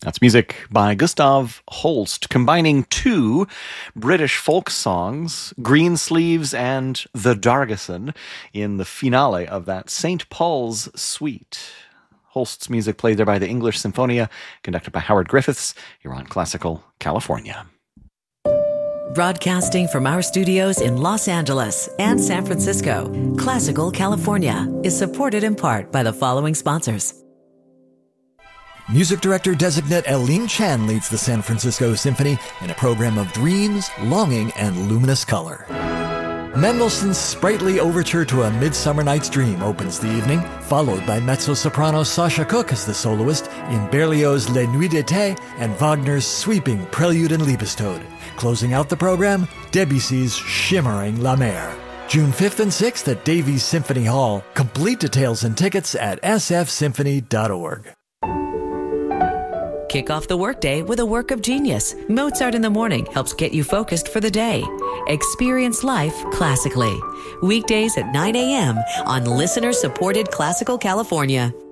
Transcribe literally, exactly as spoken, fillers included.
That's music by Gustav Holst, combining two British folk songs, Greensleeves and The Dargeson, in the finale of that Saint Paul's Suite. Holst's music played there by the English Sinfonia, conducted by Howard Griffiths. You're on Classical California. Broadcasting from our studios in Los Angeles and San Francisco, Classical California is supported in part by the following sponsors. Music director designate Eileen Chan leads the San Francisco Symphony in a program of dreams, longing, and luminous color. Mendelssohn's sprightly overture to A Midsummer Night's Dream opens the evening, followed by mezzo-soprano Sasha Cook as the soloist in Berlioz' Les Nuits d'été and Wagner's sweeping Prelude and Liebestod. Closing out the program, Debussy's shimmering La Mer. June fifth and sixth at Davies Symphony Hall. Complete details and tickets at s f symphony dot org. Kick off the workday with a work of genius. Mozart in the Morning helps get you focused for the day. Experience life classically. Weekdays at nine a.m. on listener-supported Classical California.